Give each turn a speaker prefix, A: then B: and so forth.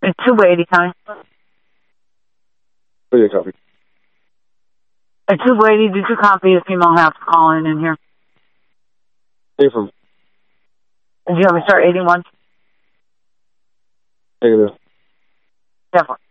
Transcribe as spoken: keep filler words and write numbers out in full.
A: It's two eighty, Tony.
B: Oh, yeah, copy.
A: It's two eighty. Did you copy a female house calling in here?
B: Hey, from?
A: Did you have a start eighty-one?
B: Negative.
A: Definitely.